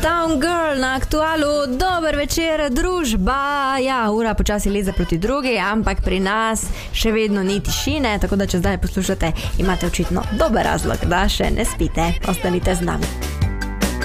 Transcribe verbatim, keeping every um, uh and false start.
Uptown Girl na Aktualu. Dober večer, družba. Ja, ura počasi leze proti drugi, ampak pri nas še vedno ni tišine, tako da če zdaj poslušate, imate očitno dober razlog, da še ne spite. Ostanite z nami.